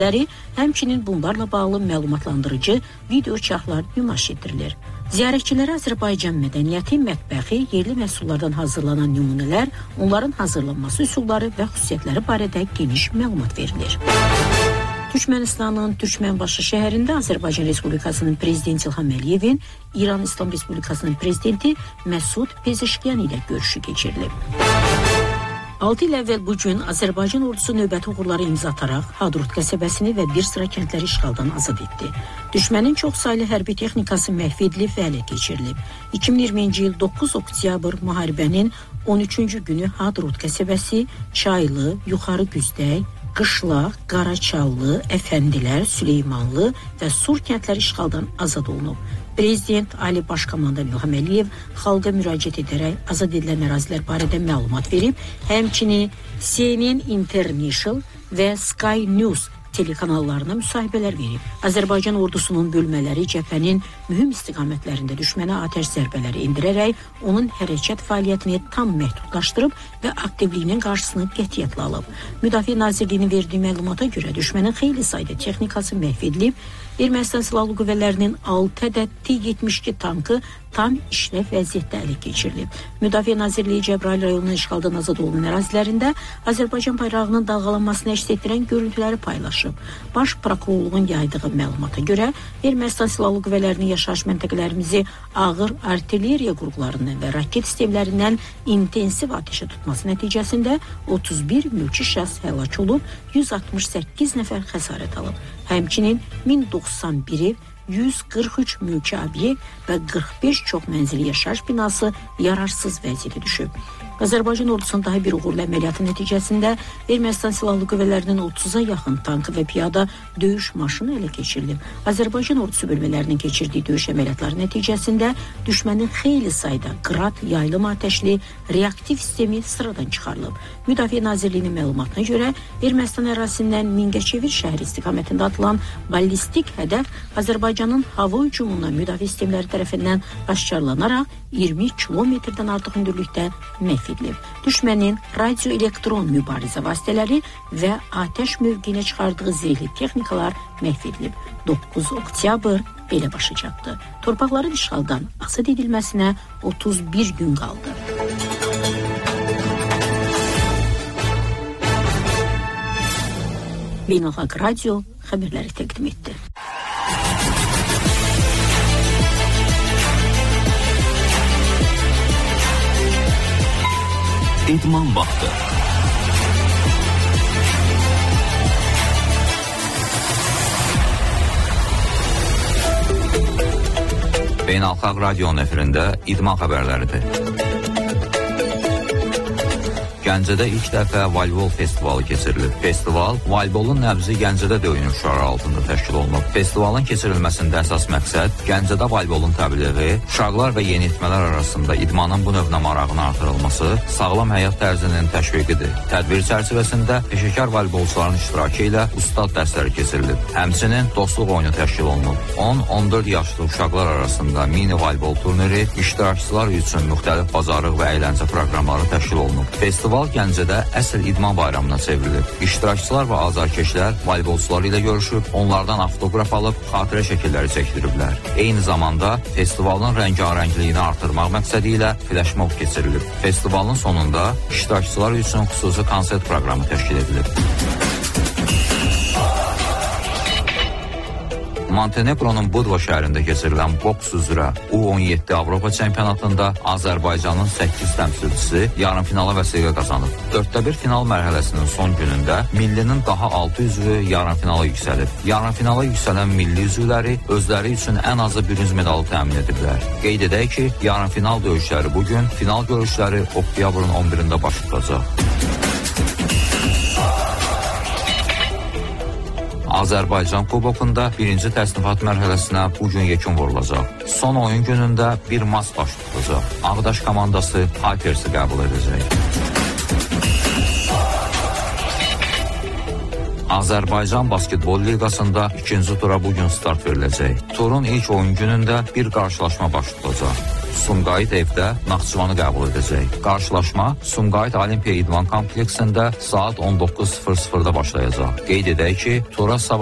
Həmçinin bunlarla bağlı məlumatlandırıcı video çarxlar nümayiş etdirilir. Ziyarətçilərə Azərbaycan mədəniyyəti, mətbəxi, yerli məhsullardan hazırlanan nümunələr, onların hazırlanması üsulları və xüsusiyyətləri barədə geniş məlumat verilir. Türkmenistanın Türkmenbaşı şəhərində Azərbaycan Respublikasının Prezidenti İlham Əliyevin İran İslam Respublikasının Prezidenti Məsud Pezeşkiyan ilə görüşü keçirilib. 6 il əvvəl bugün Azərbaycan ordusu növbəti uğurları imza ataraq Hadrut qəsəbəsini və bir sıra kəndləri işğaldan azad etdi. Düşmənin çox saylı hərbi texnikası məhv edilib və ələ keçirilib. 2020-ci il 9 oktyabr müharibənin 13-cü günü Hadrut qəsəbəsi, Çaylı, Yuxarı Güzdək, Qışlaq, Qaraçallı, Əfəndilər, Süleymanlı və Sur kəndləri işğaldan azad olunub. Prezident Ali Baş Komandan İlham Əliyev xalqa müraciət edərək azad edilən ərazilər barədə məlumat verib, həmçinin CNN International və Sky News telekanallarına müsahibələr verib. Azərbaycan ordusunun bölmələri cəbhənin mühüm istiqamətlərində düşmənə atəş zərbələri endirərək onun hərəkət fəaliyyətini tam məhdudlaşdırıb və aktivliyinin qarşısını qətiyyətlə alıb. Müdafiə Nazirliyinin verdiyi məlumata görə düşmənin xeyli sayda texnikası məhv edilib, Ermənistan Silahlı Qüvvələrinin 6 ədəd T-72 tankı tam işləv vəziyyətdə ələ keçirilib. Müdafiə Nazirliyi Cəbrayıl rayonunun işğaldan azad olunan ərazilərində Azərbaycan bayrağının dalğalanmasını əks etdirən görüntüləri paylaşıb. Baş prokurorluğun yaydığı məlumata görə Ermənistan Silahlı Qüvvələrinin yaşayış məntəqələrimizi ağır artilleriya qurğularından və raket sistemlərindən intensiv atəşə tutması nəticəsində 31 mülki şəxs həlak olub, 168 nəfər xəsarət alıb. Həmçinin 1091 ev, 143 mülki obyekt və 45 çox mənzili yaşayış binası yararsız vəziyyətə düşüb. Azərbaycan ordusunun daha bir uğurlu əməliyyatı nəticəsində Ermənistan Silahlı Qüvvələrinin 30-a yaxın tankı və piyada döyüş maşını ələ keçirilib. Azərbaycan ordusu bölmələrinin keçirdiyi döyüş əməliyyatları nəticəsində düşmənin xeyli sayda qrad, yaylım atəşli, reaktiv sistemi sıradan çıxarılıb. Müdafiə Nazirliyinin məlumatına görə Ermənistan ərazisindən Mingəçevir şəhəri istiqamətində atılan ballistik hədəf Azərbaycanın hava hücumundan müdafiə sistemləri tərəfindən aşkarlanaraq 20 kilometrdən artıq hündürlükdə məhv edilib. Düşmənin radioelektron mübarizə vasitələri və atəş mövqeyinə çıxardığı zirehli texnikalar məhv edilib. 9 oktyabr belə başa çatdı. Torpaqların işğaldan azad edilməsinə 31 gün qaldı. Beynəlxalq Radio xəbərləri təqdim etdi. İdman vaxtı. Beynəlxalq Radionun efirində idman xəbərləridir. Gəncədə ilk dəfə voleybol festivalı keçirilib. Festival, voleybolun nəbzi Gəncədə döyünür şüarı altında təşkil olunub. Festivalın keçirilməsində əsas məqsəd Gəncədə voleybolun təbliği, uşaqlar və yeniyetmələr arasında idmanın bu növünə marağının artırılması, sağlam həyat tərzinin təşviqidir. Tədbir çərçivəsində peşəkar voleybolçuların iştirakı ilə ustad dərsləri keçirilib. Həmçinin dostluq oyunu təşkil olunub. 10-14 yaşlı uşaqlar arasında mini voleybol turniri, iştirakçılar üçün müxtəlif bazarlıq və əyləncə proqramları təşkil olunub. Festival Gəncədə əsl idman bayramına çevrilib. İştirakçılar və azarkeşlər voleybolçuları ilə görüşüb, onlardan avtoqraf alıb xatirə şəkilləri çəkdiriblər. Eyni zamanda festivalın rəngarəngliyini artırmaq məqsədi ilə flash-mob keçirilib. Festivalın sonunda iştirakçılar üçün xüsusi konsert proqramı təşkil edilib. Montenegronun Budva şəhərində keçirilən boks üzrə U17 Avropa çempionatında Azərbaycanın 8 təmsilçisi yarımfinala vəsiqə qazanıb. 4-1 final mərhələsinin son günündə millinin daha 6 üzvü yarımfinala yüksəlib. Yarımfinala yüksələn milli üzvləri özləri üçün ən azı bürünc medalı təmin ediblər. Qeyd edək ki, yarımfinal döyüşləri bugün, final görüşləri oktyabrın 11-də baş tutacaq. Azərbaycan Kubokunda birinci təsnifat mərhələsinə bugün yekun vurulacaq. Son oyun günündə bir mas baş tutulacaq. Ağdaş komandası Hypersi qəbul edəcək. Azərbaycan Basketbol Liqasında ikinci tura bugün start veriləcək. Turun ilk oyun günündə bir qarşılaşma baş tutacaq. Sumqayıt evdə Naxçıvanı qəbul edəcək. Qarşılaşma Sumqayıt Olimpiya İdman kompleksində saat 19:00-da başlayacaq. Qeyd edək ki, tura